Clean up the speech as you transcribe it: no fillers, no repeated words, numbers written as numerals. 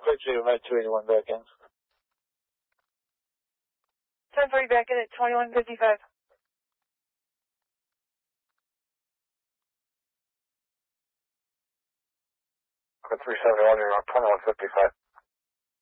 quickly, we made 281 back in. 10-3 back in at 2155. Got 371, you're on 2155.